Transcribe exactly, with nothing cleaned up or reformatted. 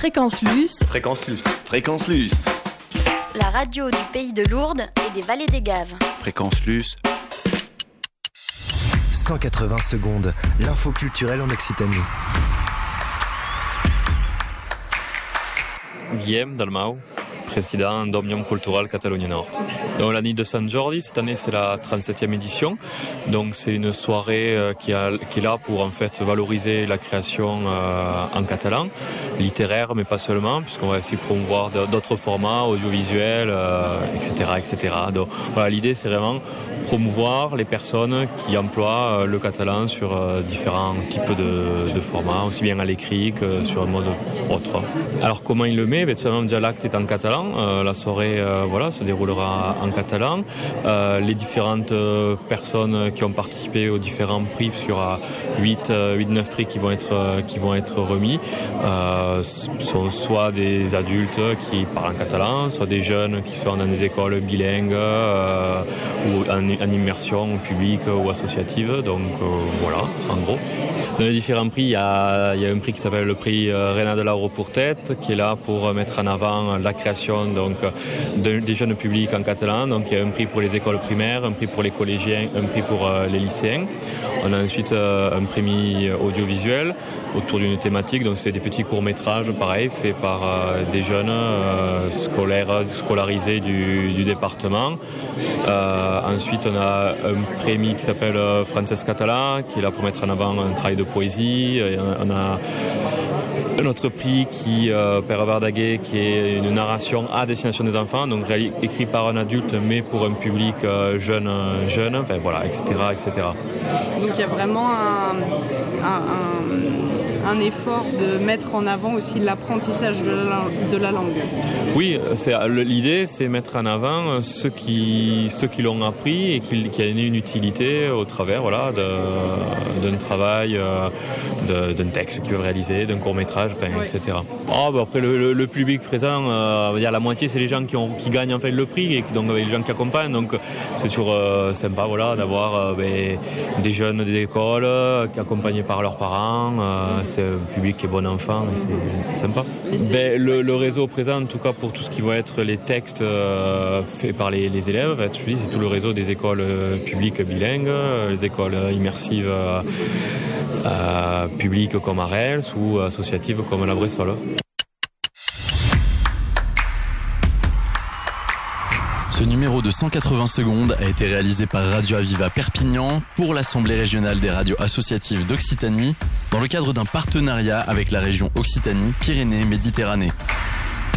Fréquence Luce. Fréquence Luce. Fréquence Luce. La radio du pays de Lourdes et des vallées des Gaves. Fréquence Luce. cent quatre-vingts secondes, l'info culturelle en Occitanie. Guillaume Dalmau, président d'Òmnium Cultural Catalunya Nord. Donc la nuit de Sant Jordi, cette année c'est la trente-septième édition. Donc c'est une soirée euh, qui, a, qui est là pour en fait valoriser la création euh, en catalan, littéraire mais pas seulement, puisqu'on va essayer de promouvoir d'autres formats audiovisuels, euh, et cetera, et cetera. Donc voilà, l'idée c'est vraiment promouvoir les personnes qui emploient euh, le catalan sur euh, différents types de, de formats, aussi bien à l'écrit que sur un mode autre. Alors comment il le met? Ben, tout simplement, déjà l'acte est en catalan. Euh, la soirée euh, voilà, se déroulera en catalan. Euh, les différentes euh, personnes qui ont participé aux différents prix, puisqu'il y aura huit neuf prix qui vont être, euh, qui vont être remis, euh, sont soit des adultes qui parlent en catalan, soit des jeunes qui sont dans des écoles bilingues euh, ou en, en immersion publique ou associative. Donc euh, voilà, en gros. Dans les différents prix, il y a, il y a un prix qui s'appelle le prix Reina de Lauro pour Tête, qui est là pour mettre en avant la création donc, de, des jeunes publics en catalan. Donc il y a un prix pour les écoles primaires, un prix pour les collégiens, un prix pour euh, les lycéens. On a ensuite euh, un prix audiovisuel autour d'une thématique. Donc c'est des petits courts-métrages, pareil, faits par euh, des jeunes euh, scolaires, scolarisés du, du département. Euh, ensuite, on a un prix qui s'appelle euh, Francesc Català, qui est là pour mettre en avant un travail de poésie. Et on a un autre prix qui euh, Pere Verdaguer, qui est une narration à destination des enfants, donc réali- écrit par un adulte mais pour un public euh, jeune, jeune, enfin voilà, et cetera, et cetera. Donc il y a vraiment un, un, un, un effort de mettre en avant aussi l'apprentissage de la, de la langue. Oui, c'est, l'idée c'est mettre en avant ceux qui, ceux qui l'ont appris et qui, qui a donné une utilité au travers voilà, de, d'un travail, de, d'un texte qu'ils veulent réaliser, d'un court-métrage, enfin, oui. et cetera. Oh, bah après le, le, le public présent, euh, on va dire la moitié c'est les gens qui, ont, qui gagnent en fait le prix et donc les gens qui accompagnent, donc c'est toujours euh, sympa voilà, d'avoir euh, ben, des jeunes des écoles euh, qui accompagnés par leurs parents, euh, c'est un public qui est bon enfant et c'est, c'est sympa. C'est... Ben, le, le réseau présent en tout cas pour tout ce qui va être les textes euh, faits par les, les élèves, en fait, je dis, c'est tout le réseau des écoles euh, publiques bilingues, les écoles immersives euh, euh, publiques comme Arels ou associatives comme la Bressole. Ce numéro de cent quatre-vingts secondes a été réalisé par Radio Aviva Perpignan pour l'Assemblée régionale des radios associatives d'Occitanie dans le cadre d'un partenariat avec la région Occitanie-Pyrénées-Méditerranée.